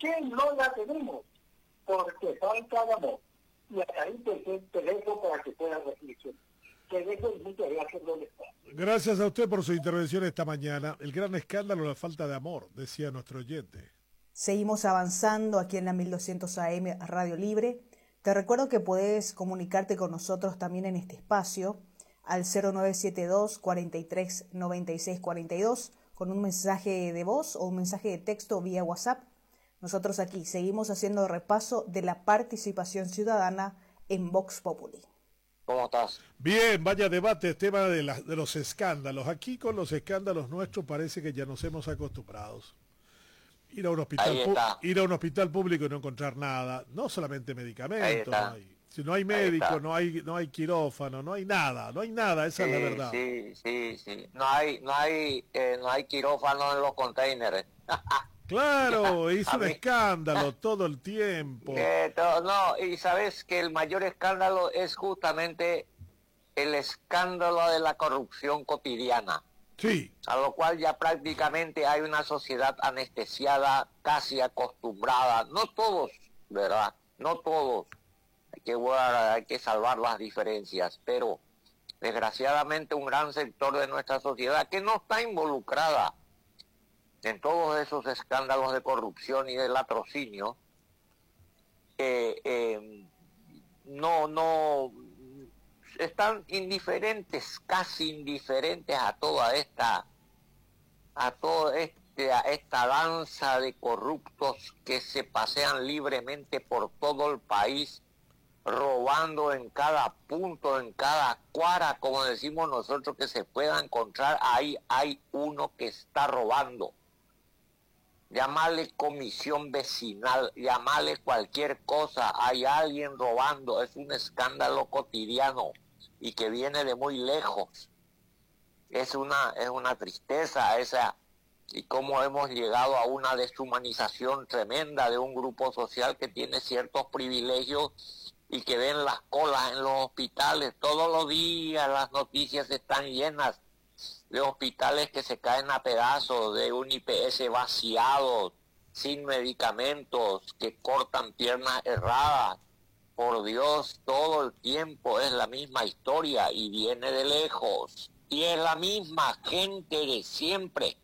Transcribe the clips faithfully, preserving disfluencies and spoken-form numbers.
qué no la tenemos? Porque falta de amor. Y hasta ahí te, te dejo para que puedas reflexionar. Te dejo y muchas gracias, ¿dónde está? Gracias a usted por su intervención esta mañana. El gran escándalo, la falta de amor, decía nuestro oyente. Seguimos avanzando aquí en la mil doscientos A M Radio Libre. Te recuerdo que puedes comunicarte con nosotros también en este espacio al cero nueve siete dos, cuatro tres, nueve seis cuatro dos con un mensaje de voz o un mensaje de texto vía WhatsApp. Nosotros aquí seguimos haciendo repaso de la participación ciudadana en Vox Populi. ¿Cómo estás? Bien, vaya debate, tema de, la, de los escándalos. Aquí con los escándalos nuestros parece que ya nos hemos acostumbrado. Ir a un hospital, ir a un hospital público y no encontrar nada, no solamente medicamentos, no hay, si no hay médico, no hay, no hay quirófano, no hay nada, no hay nada, esa sí, es la verdad. Sí, sí, sí, no hay, no hay, eh, no hay quirófano en los containers. Claro, hizo un escándalo todo el tiempo. Eh, todo, no, y sabes que el mayor escándalo es justamente el escándalo de la corrupción cotidiana. Sí. A lo cual ya prácticamente hay una sociedad anestesiada, casi acostumbrada. No todos, ¿verdad? No todos. Hay que, hay que salvar las diferencias, pero desgraciadamente un gran sector de nuestra sociedad que no está involucrada en todos esos escándalos de corrupción y de latrocinio, eh, eh, no, no, están indiferentes, casi indiferentes a toda esta, a toda este, a esta danza de corruptos que se pasean libremente por todo el país, robando en cada punto, en cada cuara, como decimos nosotros, que se pueda encontrar, ahí hay uno que está robando. Llamarle comisión vecinal, llamarle cualquier cosa, hay alguien robando, es un escándalo cotidiano y que viene de muy lejos. Es una, es una tristeza esa, y cómo hemos llegado a una deshumanización tremenda de un grupo social que tiene ciertos privilegios y que ven las colas en los hospitales todos los días. Las noticias están llenas de hospitales que se caen a pedazos, de un I P S vaciado, sin medicamentos, que cortan piernas erradas. Por Dios, todo el tiempo es la misma historia y viene de lejos. Y es la misma gente de siempre.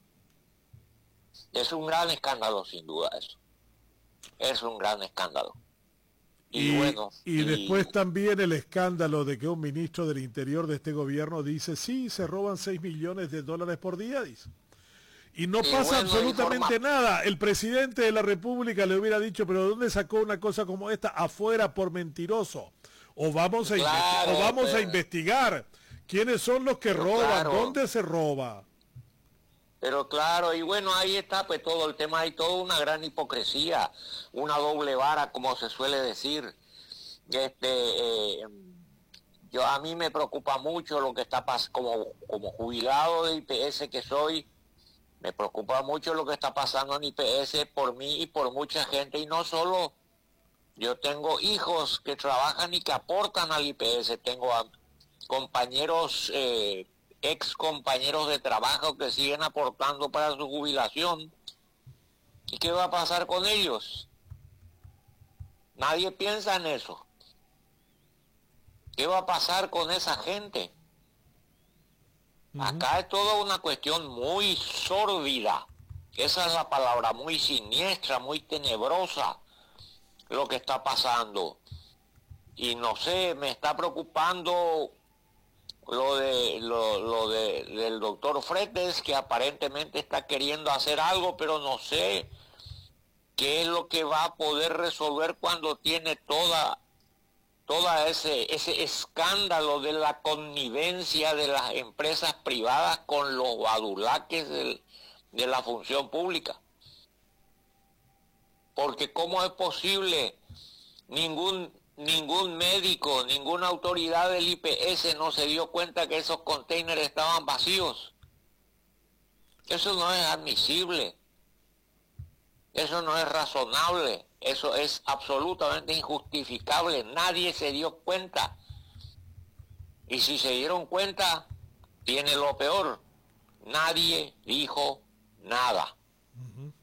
Es un gran escándalo, sin duda, eso. Es un gran escándalo. Y, y, bueno, y, y después y... también el escándalo de que un ministro del Interior de este gobierno dice, sí, se roban seis millones de dólares por día, dice. Y no y pasa bueno, absolutamente forma... nada. El presidente de la República le hubiera dicho, pero ¿dónde sacó una cosa como esta? Afuera por mentiroso. O vamos a, claro, o vamos pero... a investigar quiénes son los que pero roban, claro. ¿Dónde se roba? Pero claro, y bueno, ahí está pues todo el tema, hay toda una gran hipocresía, una doble vara, como se suele decir. Este, eh, yo a mí me preocupa mucho lo que está pasando, como, como jubilado de I P S que soy, me preocupa mucho lo que está pasando en I P S por mí y por mucha gente, y no solo, yo tengo hijos que trabajan y que aportan al I P S, tengo a compañeros... Eh, ex compañeros de trabajo que siguen aportando para su jubilación. ¿Y qué va a pasar con ellos? Nadie piensa en eso. ¿Qué va a pasar con esa gente? Uh-huh. Acá es toda una cuestión muy sórdida. Esa es la palabra, muy siniestra, muy tenebrosa lo que está pasando. Y no sé, me está preocupando lo de lo, lo de del doctor Fretes, que aparentemente está queriendo hacer algo, pero no sé qué es lo que va a poder resolver cuando tiene toda toda ese ese escándalo de la connivencia de las empresas privadas con los badulaques del, de la función pública. Porque cómo es posible, ningún ningún médico, ninguna autoridad del I P S no se dio cuenta que esos containers estaban vacíos. Eso no es admisible, eso no es razonable, eso es absolutamente injustificable. Nadie se dio cuenta, y si se dieron cuenta, tiene lo peor, nadie dijo nada. Uh-huh.